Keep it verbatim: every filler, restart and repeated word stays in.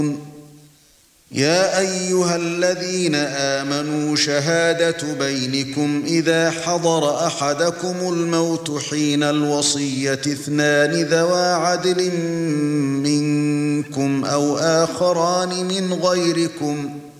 يا أيها الذين آمنوا شهادة بينكم إذا حضر أحدكم الموت حين الوصية اثنان ذوا عدل منكم أو آخران من غيركم